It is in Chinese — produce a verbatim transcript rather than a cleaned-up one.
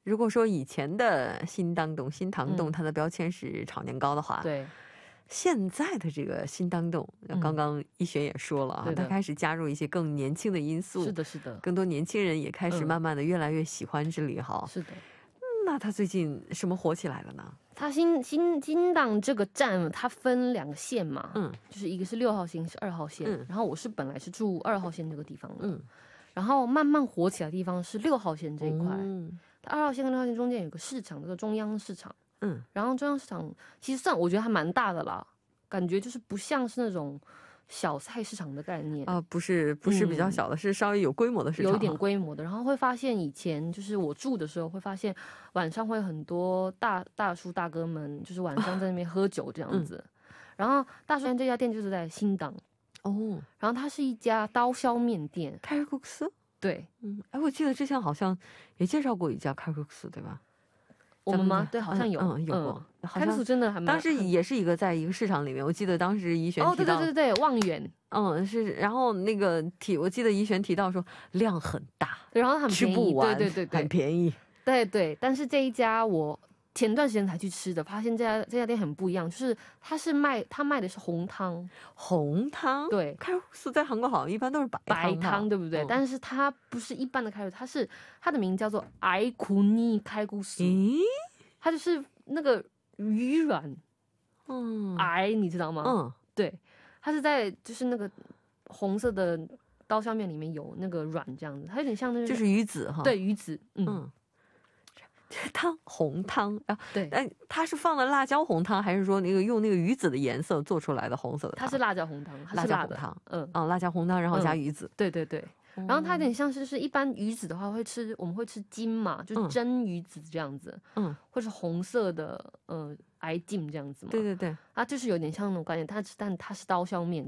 如果说以前的新当栋、新堂栋， 嗯它的标签是炒年糕的话， 对， 现在的这个新当栋， 嗯刚刚一璇也说了啊， 对的它开始加入一些更年轻的因素， 是的是的更多年轻人也开始嗯慢慢的越来越喜欢这里哈。 是的。 那它最近什么火起来了呢？ 它新新新档这个站，它分两个线嘛， 嗯就是一个是六号线，一个是二号线。 嗯然后我是本来是住二号线这个地方的， 嗯， 然后慢慢火起来的地方是六号线这一块。 嗯它二号线跟六号线中间有个市场，这个中央市场。 嗯然后中央市场其实算我觉得还蛮大的啦，感觉就是不像是那种小菜市场的概念。 啊，不是不是比较小的，是稍微有规模的市场， 有一点规模的，然后会发现以前就是我住的时候，会发现晚上会很多大大叔大哥们，就是晚上在那边喝酒这样子。然后大叔这家店就是在新档， 哦， 然后它是一家刀削面店， 开尔库克斯。 对嗯，哎，我记得之前好像也介绍过一家开尔库克斯，对吧？ 我们吗？ 咱们对，好像有， 嗯嗯有过好像开素真的还蛮， 当时也是一个在一个市场里面，我记得当时怡璇哦， 提到， 对对对对，望远， 嗯是，然后那个提，我记得怡璇提到说量很大， 然后很吃便宜， 不完， 对对对对很便宜。 对对，但是这一家我前段时间才去吃的，发现这家这家店很不一样，就是它是卖它卖的是红汤， 红汤， 对， 开尔库克斯在韩国好像一般都是白白汤吧， 汤对不对？ 嗯但是它不是一般的开水，它是它的名叫做艾库尼开古斯， 咦， 它就是那个鱼软嗯癌，你知道吗？ 嗯， 对，它是在就是那个红色的刀削面里面有那个软这样子，它有点像那个就是鱼子哈， 对鱼子，嗯， 嗯，这汤红汤啊， 对， 哎，它是放了辣椒红汤，还是说那个用那个鱼子的颜色做出来的红色的汤？ 它是辣椒红汤，它辣是辣的， 椒红汤， 嗯， 啊，辣椒红汤，然后加鱼子， 对对对。然后它有点像是，就是一般鱼子的话会吃，我们会吃筋嘛，就是蒸鱼子这样子， 嗯， 或是红色的呃癌茎这样子嘛， 对对对， 它就是有点像那种概念，它但它是刀削面。